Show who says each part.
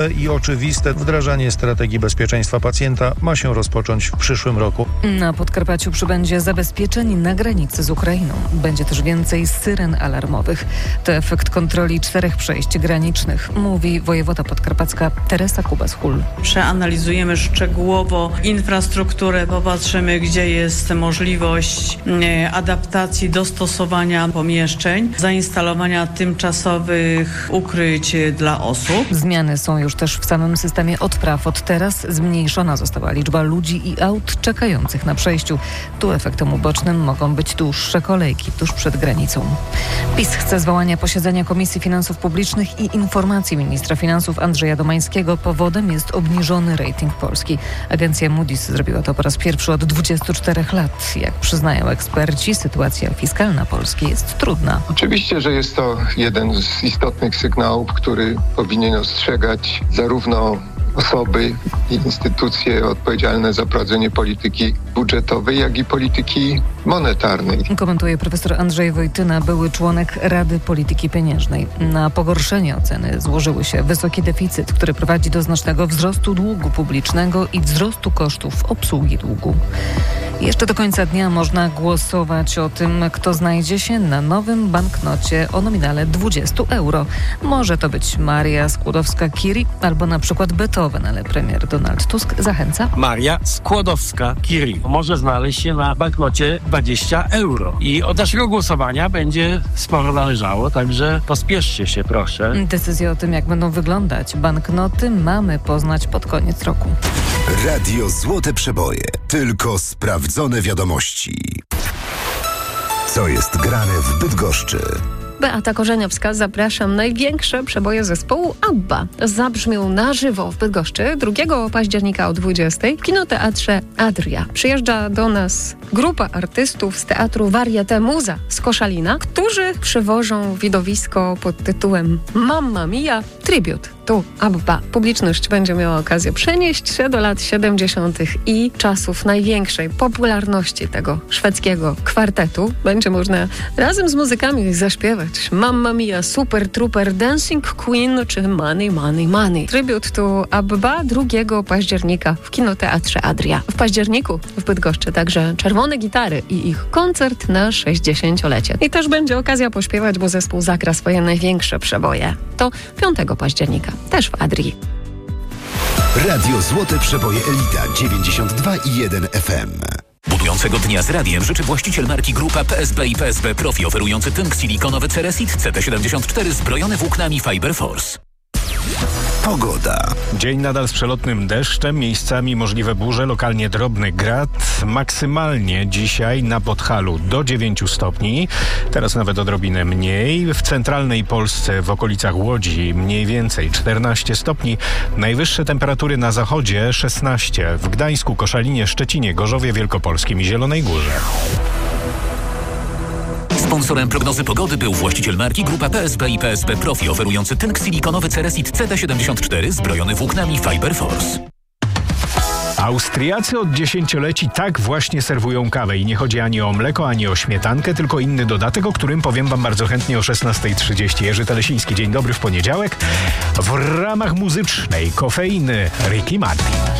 Speaker 1: I oczywiste wdrażanie strategii bezpieczeństwa pacjenta ma się rozpocząć w przyszłym roku.
Speaker 2: Na Podkarpaciu przybędzie zabezpieczeń na granicy z Ukrainą. Będzie też więcej syren alarmowych. To efekt kontroli 4 przejść granicznych, mówi wojewoda podkarpacka Teresa Kubas-Hull.
Speaker 3: Przeanalizujemy szczegółowo infrastrukturę, popatrzymy, gdzie jest możliwość adaptacji, dostosowania pomieszczeń, zainstalowania tymczasowych ukryć dla osób.
Speaker 2: Zmiany są już też w samym systemie odpraw. Od teraz zmniejszona została liczba ludzi i aut czekających na przejściu. Tu efektem ubocznym mogą być dłuższe kolejki tuż przed granicą. PiS chce zwołania posiedzenia Komisji Finansów Publicznych i informacji ministra finansów Andrzeja Domańskiego. Powodem jest obniżony rating Polski. Agencja Moody's zrobiła to po raz pierwszy od 24 lat. Jak przyznają eksperci, sytuacja fiskalna Polski jest trudna.
Speaker 4: Oczywiście, że jest to jeden z istotnych sygnałów, który powinien ostrzegać zarówno osoby i instytucje odpowiedzialne za prowadzenie polityki budżetowej, jak i polityki monetarnej.
Speaker 2: Komentuje profesor Andrzej Wojtyna, były członek Rady Polityki Pieniężnej. Na pogorszenie oceny złożyły się wysoki deficyt, który prowadzi do znacznego wzrostu długu publicznego i wzrostu kosztów obsługi długu. Jeszcze do końca dnia można głosować o tym, kto znajdzie się na nowym banknocie o nominale 20 euro. Może to być Maria Skłodowska-Curie albo na przykład Beethoven, ale premier Donald Tusk zachęca.
Speaker 5: Maria Skłodowska-Curie może znaleźć się na banknocie 20 euro. I od naszego głosowania będzie sporo należało, także pospieszcie się, proszę.
Speaker 2: Decyzję o tym, jak będą wyglądać banknoty, mamy poznać pod koniec roku.
Speaker 6: Radio Złote Przeboje. Tylko sprawdzone wiadomości. Co jest grane w Bydgoszczy?
Speaker 7: Beata Korzeniowska, zapraszam. Największe przeboje zespołu ABBA zabrzmią na żywo w Bydgoszczy 2 października o 20 w kinoteatrze Adria. Przyjeżdża do nas grupa artystów z teatru Varieté Muza z Koszalina, którzy przywożą widowisko pod tytułem Mamma Mia Tribute to ABBA. Publiczność będzie miała okazję przenieść się do lat 70. i czasów największej popularności tego szwedzkiego kwartetu. Będzie można razem z muzykami zaśpiewać Mamma Mia, Super Trooper, Dancing Queen czy Money, Money, Money. Tribute to ABBA 2 października w kinoteatrze Adria. W październiku w Bydgoszczy także Czerwone Gitary i ich koncert na 60-lecie. I też będzie okazja pośpiewać, bo zespół zagra swoje największe przeboje. To 5 października, też w Adrii.
Speaker 6: Radio Złote Przeboje Elita 92,1 FM.
Speaker 8: Budującego dnia z radiem życzy właściciel marki Grupa PSB i PSB Profi, oferujący tynk silikonowy Ceresit CT74 zbrojony włóknami Fiber Force.
Speaker 6: Pogoda.
Speaker 9: Dzień nadal z przelotnym deszczem, miejscami możliwe burze, lokalnie drobny grad. Maksymalnie dzisiaj na Podhalu do 9 stopni, teraz nawet odrobinę mniej. W centralnej Polsce, w okolicach Łodzi mniej więcej 14 stopni. Najwyższe temperatury na zachodzie 16. W Gdańsku, Koszalinie, Szczecinie, Gorzowie Wielkopolskim i Zielonej Górze.
Speaker 8: Sponsorem prognozy pogody był właściciel marki Grupa PSB i PSB Profi, oferujący tynk silikonowy Ceresit CT74 zbrojony włóknami Fiber Force.
Speaker 9: Austriacy od dziesięcioleci tak właśnie serwują kawę i nie chodzi ani o mleko, ani o śmietankę, tylko inny dodatek, o którym powiem wam bardzo chętnie o 16:30. Jerzy Telesiński, dzień dobry w poniedziałek. W ramach muzycznej kofeiny Ricky Martin.